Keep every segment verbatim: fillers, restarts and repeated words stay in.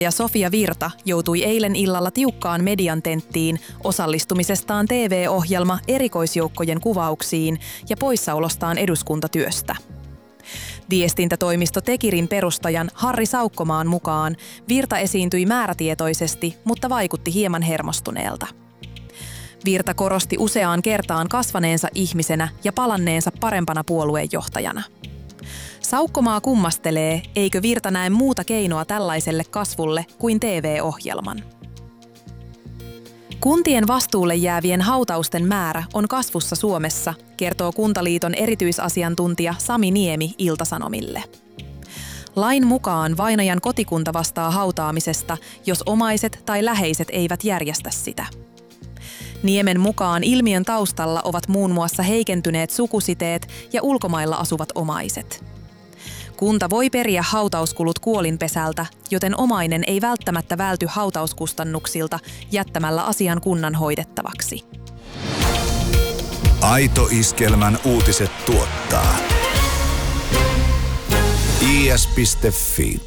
Ja Sofia Virta joutui eilen illalla tiukkaan median tenttiin osallistumisestaan T V-ohjelma erikoisjoukkojen kuvauksiin ja poissaolostaan eduskuntatyöstä. Viestintätoimisto Tekirin perustajan Harri Saukkomaan mukaan Virta esiintyi määrätietoisesti, mutta vaikutti hieman hermostuneelta. Virta korosti useaan kertaan kasvaneensa ihmisenä ja palanneensa parempana puoluejohtajana. Saukkomaa kummastelee, eikö Virta näe muuta keinoa tällaiselle kasvulle kuin T V-ohjelman. Kuntien vastuulle jäävien hautausten määrä on kasvussa Suomessa, kertoo Kuntaliiton erityisasiantuntija Sami Niemi Ilta-Sanomille. Lain mukaan vainajan kotikunta vastaa hautaamisesta, jos omaiset tai läheiset eivät järjestä sitä. Niemen mukaan ilmiön taustalla ovat muun muassa heikentyneet sukusiteet ja ulkomailla asuvat omaiset. Kunta voi periä hautauskulut kuolinpesältä, joten omainen ei välttämättä välty hautauskustannuksilta jättämällä asian kunnan hoidettavaksi. Aito Iskelmän uutiset tuottaa i s piste f i.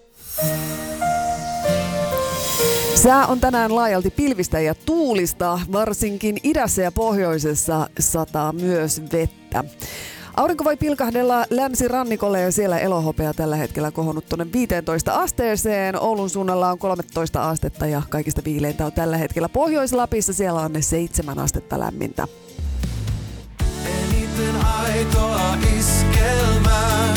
Sää on tänään laajalti pilvistä ja tuulista, varsinkin idässä ja pohjoisessa sataa myös vettä. Aurinko voi pilkahdella länsirannikolle ja siellä elohopea tällä hetkellä kohonnut tuonne viisitoista asteeseen. Oulun suunnalla on kolmetoista astetta ja kaikista viileintä on tällä hetkellä Pohjois-Lapissa. Siellä on ne seitsemän astetta lämmintä. Eniten aitoa iskelmää.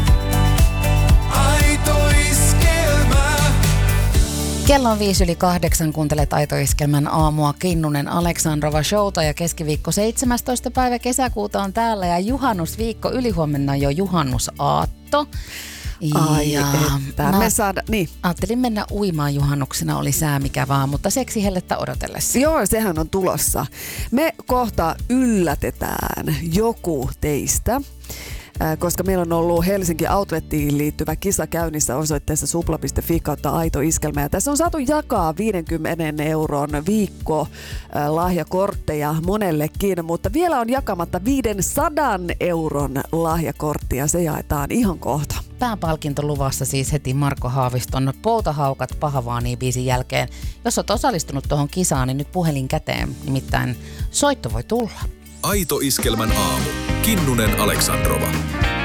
Aito iskelmää. Kello on viisi yli kahdeksan, kuuntelet Aito Iskelmän aamua Kinnunen Aleksandrova showta ja keskiviikko seitsemästoista päivä kesäkuuta on täällä ja juhannusviikko, ylihuomenna jo juhannusaatto. Ai ja että me saada, niin. Ajattelin mennä uimaan juhannuksena, oli sää mikä vaan, mutta seksihellettä odotellessa. Joo, sehän on tulossa. Me kohta yllätetään joku teistä. Koska meillä on ollut Helsinki Outlettiin liittyvä kisa käynnissä osoitteessa supla piste fi kautta Aito Iskelmä. Ja tässä on saatu jakaa viidenkymmenen euron viikko lahjakortteja monellekin, mutta vielä on jakamatta viisisataa euron lahjakorttia. Se jaetaan ihan kohta. Pääpalkinto luvassa siis heti Marko Haaviston Poutahaukat Pahavaanii biisin jälkeen. Jos olet osallistunut tuohon kisaan, niin nyt puhelin käteen, nimittäin soitto voi tulla. Aito Iskelmän aamu. Kinnunen Aleksandrova.